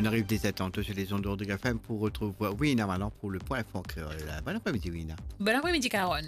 On arrive dès tantôt sur les ondes de GFM pour retrouver Wina maintenant pour le point info créole. Bon après-midi, Wina. Bon après-midi, Caronne.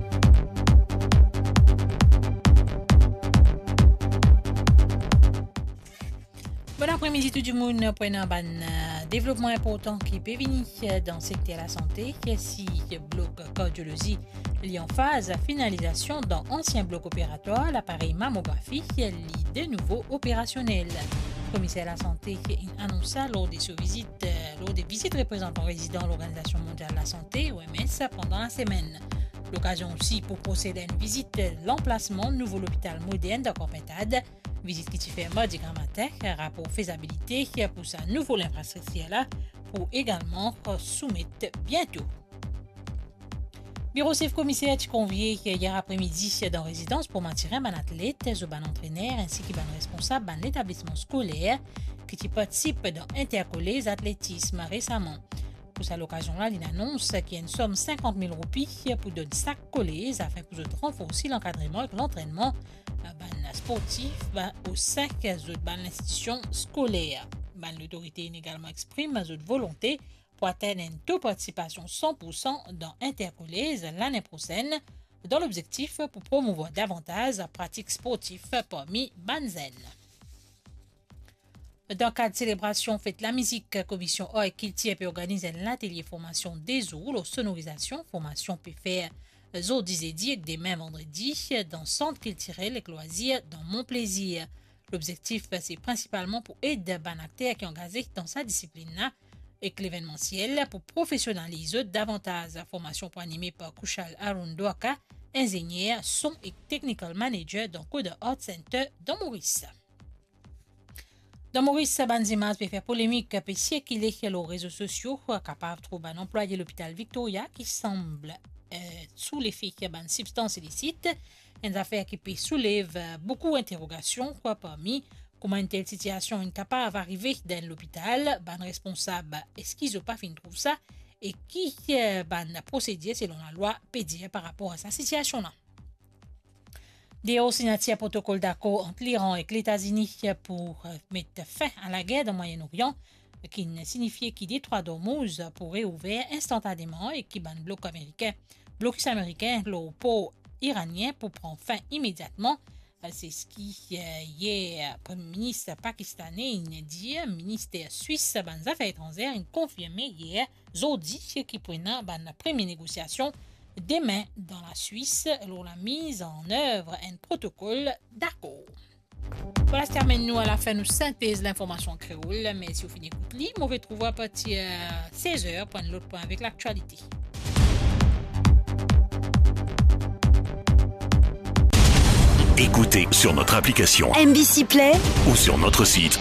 Bon après-midi tout le monde pour un développement important qui peut venir dans le secteur de la santé. Si le bloc cardiologie est en phase finalisation dans l'ancien bloc opératoire, l'appareil mammographie est de nouveau opérationnel. Le commissaire de la santé annonce lors des visites représentants résidents de l'Organisation mondiale de la santé, OMS, pendant la semaine. L'occasion aussi pour procéder à une visite de l'emplacement nouveau l'hôpital moderne de Corpentade. Visite qui fait mardi matin, rapport faisabilité pour sa nouvelle infrastructure là, pour également soumettre bientôt. Bureau chef commissaire qui convié hier après-midi dans résidence pour m'attirer un athlète, un entraîneur ainsi qu'un responsable de l'établissement scolaire qui participe dans intercollés athlétisme récemment. Pour cette occasion-là, il annonce qu'il y a une somme de 50 000 roupies pour donner sac collés afin pour renforcer l'encadrement et l'entraînement sportif au sein de l'institution scolaire. L'autorité également exprime sa volonté pour atteindre une taux de participation 100% dans Intercollés l'année prochaine, dans l'objectif pour promouvoir davantage la pratique sportive parmi Banzen. Dans le cadre de célébration Fête la musique, Commission A et Kiltier peut organiser l'atelier formation des eaux, la sonorisation, formation peut faire jeudi et dit demain vendredi dans le centre culturel et loisirs dans Mon Plaisir. L'objectif c'est principalement pour aider les acteurs qui sont engagés dans sa discipline et que l'événementiel pour professionnaliser davantage la formation pour animer par Kouchal Arundouaka, ingénieur, son et technical manager dans Code Art Center dans Maurice. Dans Maurice, Banzimas peut faire polémique parce qu'il est sur les réseaux sociaux capable de trouver un employé de l'hôpital Victoria qui semble sous l'effet de substances illicites, une affaire qui peut soulever beaucoup d'interrogations parmi comment une telle situation est capable d'arriver dans l'hôpital, ban responsable est-ce qu'ils n'ont pas fini de trouver ça et qui ban procédé selon la loi peut dire par rapport à sa situation là. Des hauts signataires protocole d'accord entre l'Iran et les États-Unis pour mettre fin à la guerre dans le Moyen-Orient, qui signifie que Détroit d'Ormuz pourrait ouvrir instantanément et qui ban bloc américain, le port iranien pour prendre fin immédiatement. C'est ce qui est Premier ministre pakistanais dit, ministère suisse des Affaires étrangères a confirmé hier jeudi qui prenait la première négociation demain dans la Suisse pour la mise en œuvre un protocole d'accord. Voilà, ça termine nous à la fin, nous synthèse l'information créole, mais si vous finissez d'écouter, on va trouver à partir de 16h pour l'autre point avec l'actualité. Écoutez sur notre application MBC Play ou sur notre site